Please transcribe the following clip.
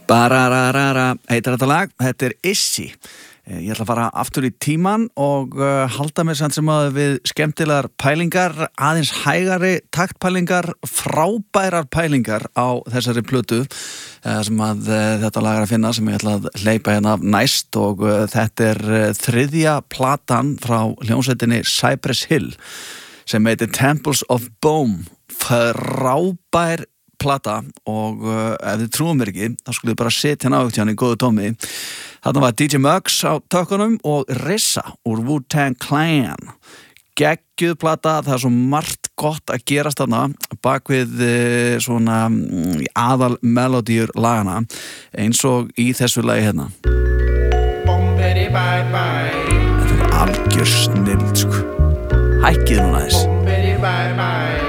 Barararara heitir þetta lag, þetta Issy. Ég ætla að fara aftur í tíman og halda mér samt sem að við skemmtilegar pælingar, aðeins hægari taktpælingar, frábærar pælingar á þessari plötu sem að þetta lag að finna sem ég ætla að hleypa hérna næst og þetta þriðja platan frá hljómsveitinni Cypress Hill sem heitir Temples of Boom. Frábær plata og ef þið trúum mér ekki þá skulle þið bara setja hérna á í góðu tómi. Þarna var DJ Muggs á tökkunum og Rissa úr Wu-Tang Clan. Geggjuð plata, það svo margt gott að gerast þarna bak við svona aðal melodíur lagana eins og í þessu lagi hérna. Þetta algjör snilld sko. Hækkið núna þess.